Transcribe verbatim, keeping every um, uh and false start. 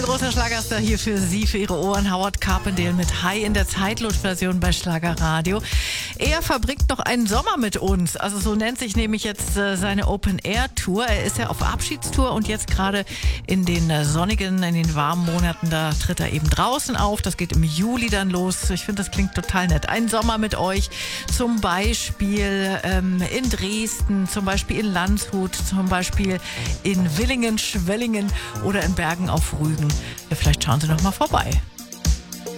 großer Schlagerstar hier für Sie, für Ihre Ohren. Howard Carpendale mit High in der Zeitluftversion bei Schlagerradio. Er verbringt noch einen Sommer mit uns. Also so nennt sich nämlich jetzt äh, seine Open-Air-Tour. Er ist ja auf Abschiedstour und jetzt gerade in den äh, sonnigen, in den warmen Monaten, da tritt er eben draußen auf. Das geht im Juli dann los. Ich finde, das klingt total nett. Ein Sommer mit euch, zum Beispiel ähm, in Dresden, zum Beispiel in Landshut, zum Beispiel in Willingen, Schwellingen oder in Bergen auf Rügen. Ja, vielleicht schauen Sie noch mal vorbei.